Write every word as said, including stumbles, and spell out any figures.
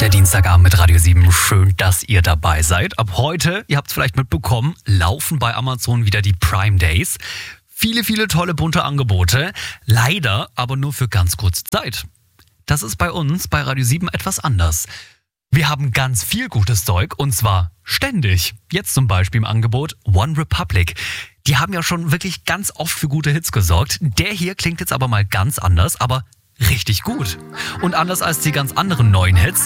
Der Dienstagabend mit Radio sieben. Schön, dass ihr dabei seid. Ab heute, ihr habt es vielleicht mitbekommen, laufen bei Amazon wieder die Prime Days. Viele, viele tolle bunte Angebote. Leider aber nur für ganz kurze Zeit. Das ist bei uns bei Radio sieben etwas anders. Wir haben ganz viel gutes Zeug und zwar ständig. Jetzt zum Beispiel im Angebot One Republic. Die haben ja schon wirklich ganz oft für gute Hits gesorgt. Der hier klingt jetzt aber mal ganz anders, aber richtig gut. Und anders als die ganz anderen neuen Hits